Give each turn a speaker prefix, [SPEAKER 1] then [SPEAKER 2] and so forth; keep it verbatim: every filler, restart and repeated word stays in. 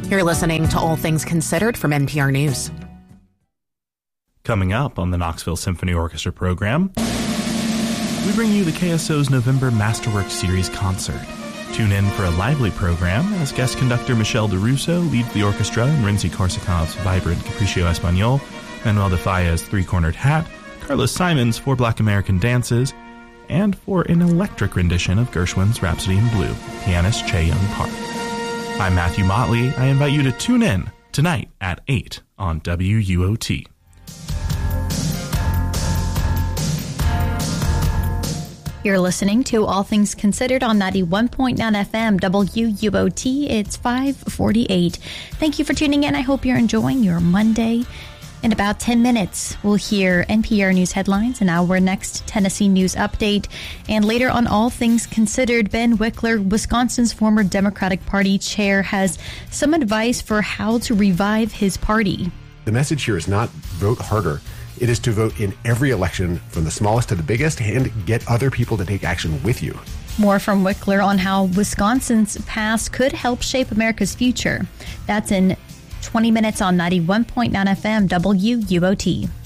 [SPEAKER 1] You're listening to All Things Considered from N P R News.
[SPEAKER 2] Coming up on the Knoxville Symphony Orchestra program, we bring you the K S O's November Masterworks Series concert. Tune in for a lively program as guest conductor Michelle DeRusso leads the orchestra in Rimsky-Korsakov's vibrant Capriccio Espagnol, Manuel de Falla's Three-Cornered Hat, Carlos Simon's Four Black American Dances, and for an electric rendition of Gershwin's Rhapsody in Blue, pianist Che Young Park. I'm Matthew Motley. I invite you to tune in tonight at eight on W U O T.
[SPEAKER 3] You're listening to All Things Considered on ninety-one point nine F M W U O T. It's five forty-eight. Thank you for tuning in. I hope you're enjoying your Monday. In about ten minutes, we'll hear N P R News headlines and our next Tennessee News update. And later on All Things Considered, Ben Wickler, Wisconsin's former Democratic Party chair, has some advice for how to revive his party.
[SPEAKER 4] The message here is not vote harder. It is to vote in every election from the smallest to the biggest and get other people to take action with you.
[SPEAKER 3] More from Wickler on how Wisconsin's past could help shape America's future. That's in twenty minutes on ninety-one point nine F M W U O T.